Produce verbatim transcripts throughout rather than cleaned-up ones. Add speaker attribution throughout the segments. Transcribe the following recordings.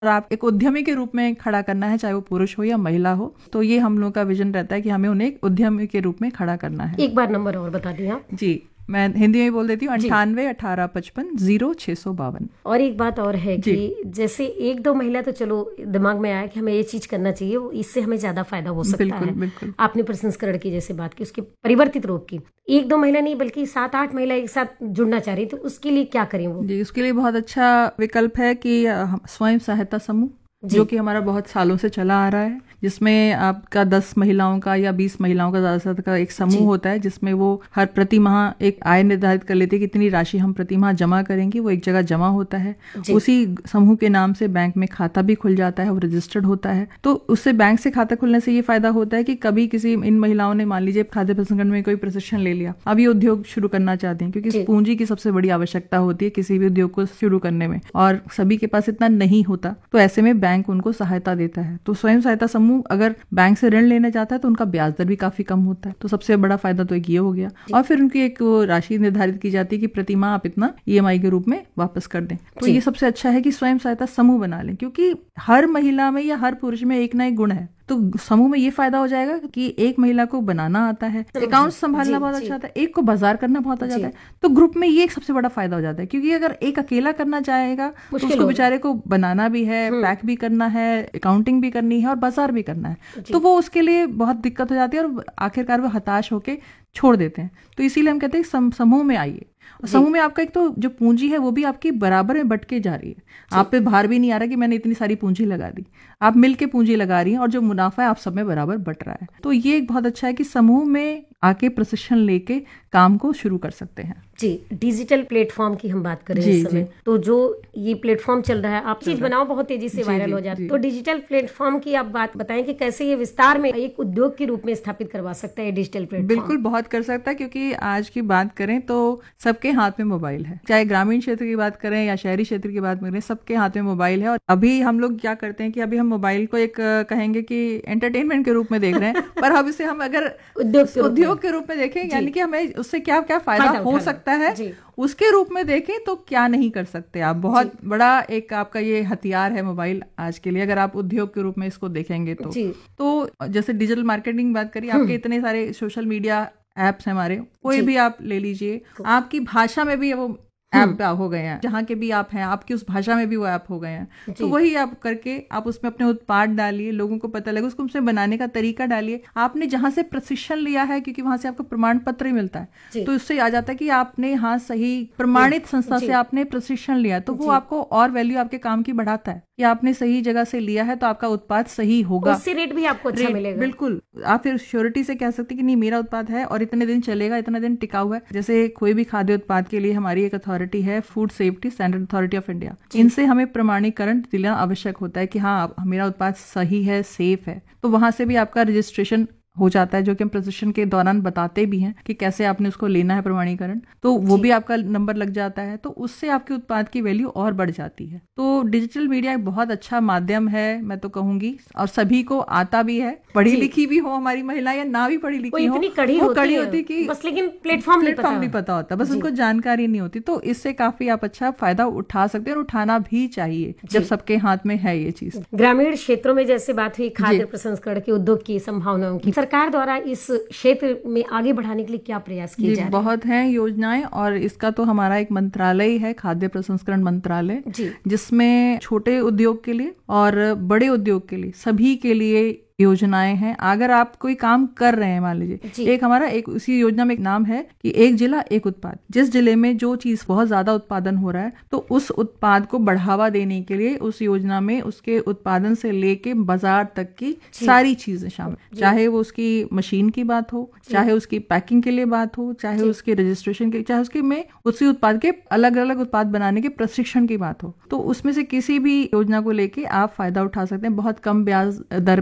Speaker 1: और आप एक उद्यमी के रूप में खड़ा करना है, चाहे वो पुरुष हो या महिला हो। तो ये हम लोग का विजन रहता है कि हमें उन्हें एक उद्यमी के रूप में खड़ा करना है।
Speaker 2: एक बार नंबर और बता दिया
Speaker 1: जी, मैं हिंदी में बोल देती हूँ, अंठानवे अठारह पचपन जीरो छह सौ बावन।
Speaker 2: और एक बात और है कि जैसे एक दो महिला तो चलो दिमाग में आया कि हमें ये चीज करना चाहिए, इससे हमें ज्यादा फायदा हो सकता
Speaker 1: बिल्कुल,
Speaker 2: है।
Speaker 1: बिल्कुल।
Speaker 2: आपने प्रसंस्करण की जैसे बात की, उसके परिवर्तित रूप की, एक दो महिला नहीं बल्कि सात आठ महिला एक साथ जुड़ना चाह रही, तो उसके लिए क्या करें वो?
Speaker 1: जी, उसके लिए बहुत अच्छा विकल्प है कि स्वयं सहायता समूह, जो कि हमारा बहुत सालों से चला आ रहा है, जिसमें आपका दस महिलाओं का या बीस महिलाओं का ज्यादा से ज्यादा का एक समूह होता है, जिसमें वो हर प्रति माह एक आय निर्धारित कर लेते हैं, कितनी राशि हम प्रति माह जमा करेंगे, वो एक जगह जमा होता है। उसी समूह के नाम से बैंक में खाता भी खुल जाता है, वो रजिस्टर्ड होता है। तो उससे बैंक से खाता खुलने से ये फायदा होता है कि कभी किसी इन महिलाओं ने मान लीजिए खाद्य प्रसंस्करण में कोई प्रशिक्षण ले लिया, अब ये उद्योग शुरू करना चाहते हैं, क्योंकि पूंजी की सबसे बड़ी आवश्यकता होती है किसी भी उद्योग को शुरू करने में, और सभी के पास इतना नहीं होता। तो ऐसे में बैंक उनको सहायता देता है। तो स्वयं सहायता समूह अगर बैंक से ऋण लेने जाता है तो उनका ब्याज दर भी काफी कम होता है। तो सबसे बड़ा फायदा तो एक ये हो गया, और फिर उनकी एक राशि निर्धारित की जाती है कि प्रति माह आप इतना ईएमआई के रूप में वापस कर दें। तो ये सबसे अच्छा है कि स्वयं सहायता समूह बना लें, क्योंकि हर महिला में या हर पुरुष में एक ना एक गुण है। तो समूह में ये फायदा हो जाएगा कि एक महिला को बनाना आता है, अकाउंट संभालना बहुत अच्छा आता है, एक को बाजार करना बहुत अच्छा आता है। तो ग्रुप में ये एक सबसे बड़ा फायदा हो जाता है, क्योंकि अगर एक अकेला करना चाहेगा तो उसको बेचारे को बनाना भी है, पैक भी करना है, अकाउंटिंग भी करनी है और बाजार भी करना है। तो वो उसके लिए बहुत दिक्कत हो जाती है और आखिरकार वो हताश होके छोड़ देते हैं। तो इसीलिए हम कहते हैं समूह में आइए। समूह में आपका एक तो जो पूंजी है वो भी आपकी बराबर में बट के जा रही है, आप पे भार भी नहीं आ रहा कि मैंने इतनी सारी पूंजी लगा दी, आप मिलके पूंजी लगा रही हैं और जो मुनाफा है आप सब में बराबर बट रहा है। तो ये एक बहुत अच्छा है कि समूह में आके प्रशिक्षण लेके काम को शुरू कर सकते हैं।
Speaker 2: जी, डिजिटल प्लेटफॉर्म की हम बात करें इस समय, तो जो ये प्लेटफॉर्म चल रहा है, आप चीज बनाओ बहुत तेजी से वायरल हो जाती है, तो डिजिटल प्लेटफॉर्म की आप बात बताएं कि कैसे ये विस्तार में एक उद्योग के रूप में स्थापित करवा सकता है डिजिटल प्लेटफॉर्म?
Speaker 1: बिल्कुल, बहुत कर सकता है, क्योंकि आज की बात करें तो सबके हाथ में मोबाइल है, चाहे ग्रामीण क्षेत्र की बात करें या शहरी क्षेत्र की बात करें, सबके हाथ में मोबाइल है। और अभी हम लोग क्या करते हैं कि अभी हम मोबाइल को एक कहेंगे कि एंटरटेनमेंट के रूप में देख रहे हैं, पर अब इसे हम अगर उद्योग के रूप में देखें, यानी कि हमें उससे क्या क्या फायदा हो सकता है उसके रूप में देखें, तो क्या नहीं कर सकते आप। बहुत बड़ा एक आपका ये हथियार है मोबाइल आज के लिए, अगर आप उद्योग के रूप में इसको देखेंगे तो। तो जैसे डिजिटल मार्केटिंग की बात करिए, आपके इतने सारे सोशल मीडिया एप्स हैं हमारे, कोई भी आप ले लीजिए, आपकी भाषा में भी वो ऐप हो गए हैं, जहाँ के भी आप हैं आपकी उस भाषा में भी वो ऐप हो गए हैं। तो वही आप करके आप उसमें अपने उत्पाद डालिए, लोगों को पता लगे, उसको उसमें बनाने का तरीका डालिए, आपने जहाँ से प्रशिक्षण लिया है, क्योंकि वहां से आपको प्रमाण पत्र ही मिलता है, तो उससे आ जाता है कि आपने हाँ सही प्रमाणित संस्था से आपने प्रशिक्षण लिया, तो वो आपको और वैल्यू आपके काम की बढ़ाता है कि आपने सही जगह से लिया है, तो आपका उत्पाद सही होगा,
Speaker 2: उससे रेट भी आपको अच्छा मिलेगा।
Speaker 1: बिल्कुल, आप फिर श्योरिटी से कह सकते कि नहीं मेरा उत्पाद है और इतने दिन चलेगा, इतना दिन टिकाऊ है। जैसे कोई भी खाद्य उत्पाद के लिए हमारी एक अथॉरिटी है, food safety standard authority of India, इनसे हमें प्रमाणीकरण दिलाना आवश्यक होता है कि हाँ मेरा उत्पाद सही है, सेफ है। तो वहां से भी आपका रजिस्ट्रेशन हो जाता है, जो कि हम प्रशिक्षण के दौरान बताते भी हैं कि कैसे आपने उसको लेना है प्रमाणीकरण, तो वो भी आपका नंबर लग जाता है। तो उससे आपके उत्पाद की वैल्यू और बढ़ जाती है। तो डिजिटल मीडिया एक बहुत अच्छा माध्यम है, मैं तो कहूंगी, और सभी को आता भी है, पढ़ी लिखी भी हो हमारी महिला या ना भी पढ़ी लिखी हो,
Speaker 2: कड़ी
Speaker 1: वो
Speaker 2: होती
Speaker 1: कड़ी
Speaker 2: है,
Speaker 1: होती कि
Speaker 2: बस लेकिन प्लेटफॉर्म नहीं पता,
Speaker 1: नहीं पता होता, बस उनको जानकारी नहीं होती। तो इससे काफी आप अच्छा फायदा उठा सकते हैं और उठाना भी चाहिए जब सबके हाथ में है ये चीज।
Speaker 2: ग्रामीण क्षेत्रों में जैसे बात हुई खाद्य प्रसंस्करण के उद्योग की संभावनाओं की, सरकार द्वारा इस क्षेत्र में आगे बढ़ाने के लिए क्या प्रयास किए जा रहे हैं?
Speaker 1: बहुत हैं योजनाएं, और इसका तो हमारा एक मंत्रालय है, खाद्य प्रसंस्करण मंत्रालय, जिसमें छोटे उद्योग के लिए और बड़े उद्योग के लिए सभी के लिए योजनाएं हैं। अगर आप कोई काम कर रहे हैं, मान लीजिए, एक हमारा एक उसी योजना में एक नाम है कि एक जिला एक उत्पाद, जिस जिले में जो चीज बहुत ज्यादा उत्पादन हो रहा है, तो उस उत्पाद को बढ़ावा देने के लिए उस योजना में उसके उत्पादन से लेके बाजार तक की सारी चीजें शामिल, चाहे वो उसकी मशीन की बात हो, चाहे उसकी पैकिंग के लिए बात हो, चाहे उसके रजिस्ट्रेशन की, चाहे उसके में उसी उत्पाद के अलग अलग उत्पाद बनाने के प्रशिक्षण की बात हो। तो उसमें से किसी भी योजना को लेके आप फायदा उठा सकते हैं। बहुत कम ब्याज दर पे आपको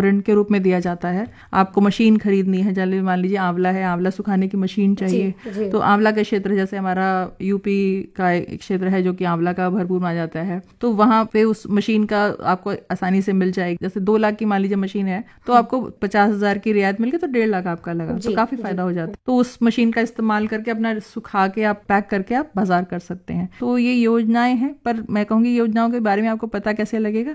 Speaker 1: ऋण के रूप में दिया जाता है। आपको मशीन खरीदनी है, जैसे मान लीजिए आंवला है, आंवला सुखाने की मशीन चाहिए,
Speaker 2: जी, जी।
Speaker 1: तो आंवला का क्षेत्र जैसे हमारा यूपी का एक क्षेत्र है जो कि आंवला का भरपूर माना जाता है, तो वहां पे उस मशीन का आपको आसानी से मिल जाएगी। जैसे दो लाख की मान लीजिए मशीन है, तो आपको पचास हजार की रियायत मिल गई तो डेढ़ लाख आपका लगा, तो काफी फायदा हो जाता है। तो उस मशीन का इस्तेमाल करके अपना सुखा के आप पैक करके आप बाजार कर सकते हैं। तो ये योजनाएं हैं, पर मैं कहूंगी योजनाओं के बारे में आपको पता कैसे लगेगा?